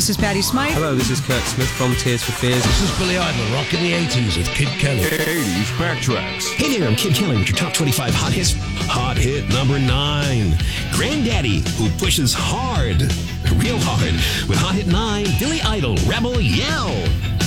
is Patty Smythe. Hello, this is Kurt Smith from Tears for Fears. This is Billy Idol, rocking the 80s with Kid Kelly. 80s Backtracks. Hey there, I'm Kid Kelly with your top 25 hot hits. Hot hit number 9. Granddaddy, who pushes hard, real hard. With hot hit 9, Billy Idol, Rebel Yell.